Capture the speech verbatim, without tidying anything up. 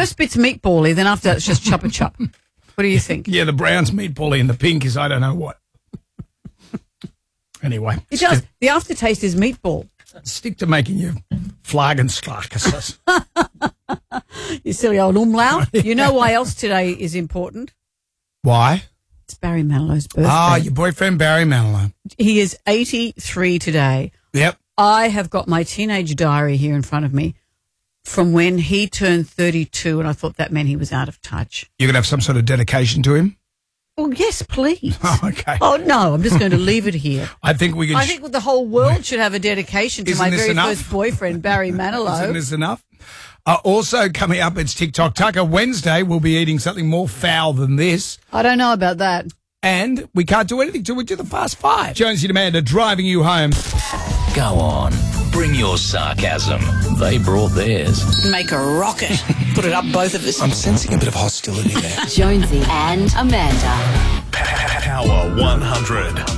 first bit's meatbally, then after that it's just chopper chop. What do you think? Yeah, the brown's meatbally and the pink is I don't know what. Anyway. It does. The aftertaste is meatball. Stick to making your Flagensklackers. You silly old umlaut. You know why else today is important? Why? It's Barry Manilow's birthday. Ah, your boyfriend Barry Manilow. He is eighty-three today. Yep. I have got my teenage diary here in front of me from when he turned thirty-two, and I thought that meant he was out of touch. You're going to have some sort of dedication to him? Well, yes, please. Oh, okay. Oh, no, I'm just going to leave it here. I think we can... I think the whole world should have a dedication to Isn't my this very enough? first boyfriend, Barry Manilow. Isn't this enough? Uh, also coming up, it's TikTok Tucker Wednesday. We'll be eating something more foul than this. I don't know about that. And we can't do anything till we do the Fast Five. Jonesy and Amanda driving you home. Go on. Bring your sarcasm. They brought theirs. Make a rocket. Put it up both of us. I'm sensing a bit of hostility there. Jonesy and Amanda. Power one hundred.